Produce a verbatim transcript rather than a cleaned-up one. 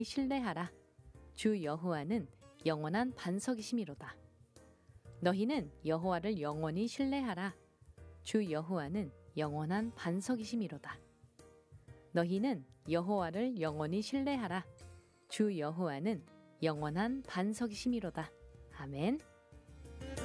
신뢰하라. 주 여호와는 영원한 반석이심이로다. 너희는 여호와를 영원히 신뢰하라. 주 여호와는 영원한 반석이심이로다. 너희는 여호와를 영원히 신뢰하라. 주 여호와는 영원한 반석이심이로다. 아멘.